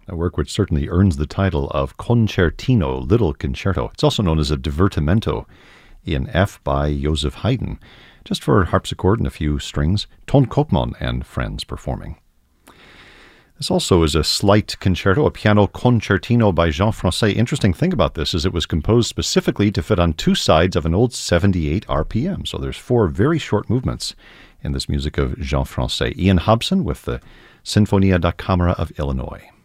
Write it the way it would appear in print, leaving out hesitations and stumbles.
a work which certainly earns the title of Concertino, Little Concerto. It's also known as a Divertimento in F by Joseph Haydn, just for harpsichord and a few strings, Ton Kopman and friends performing. This also is a slight concerto, a piano concertino by Jean Francais. Interesting thing about this is it was composed specifically to fit on two sides of an old 78 RPM. So there's 4 very short movements in this music of Jean Francais. Ian Hobson with the Sinfonia da Camera of Illinois.